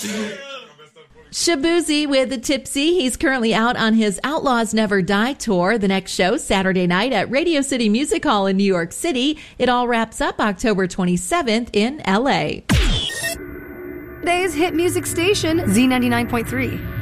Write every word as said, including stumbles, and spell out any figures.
Shabuzi with the Tipsy. He's currently out on his Outlaws Never Die tour. The next show, Saturday night at Radio City Music Hall in New York City. It all wraps up October twenty-seventh in L A. Today's hit music station, Z ninety-nine point three.